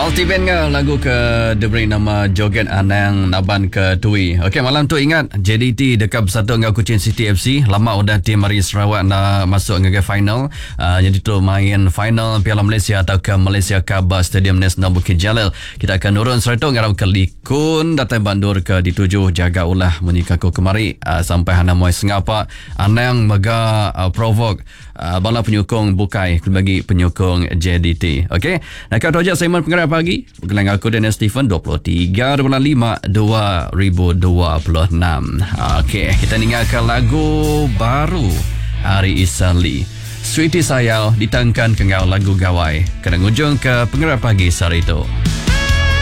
Multiband ke lagu ke diberi nama Joget Anang Naban ke Tui. Okey, malam tu ingat JDT dekat bersatu dengan Kuching City FC. Lama udah tim Mari Sarawak nak masuk ke final. Jadi tu main final Piala Malaysia atau ke Malaysia Kaabah Stadium Nasional Bukit Jalil. Kita akan turun serta ngarau ke Likun datang Bandur ke dituju jaga ulah menikaku kemari sampai hana muai sengapa Anang mega provoke bala penyokong bukai bagi penyokong JDT. Okey. Nak kau rojak segmen pengarah pagi. Bergelang aku dan Stephen 23.5 2026. Okey, kita dengarkan lagu baru Ari Isali. Sweetie Sayau ditangkan ke lagu gawai. Kena ujung ke pengarah pagi sehari itu.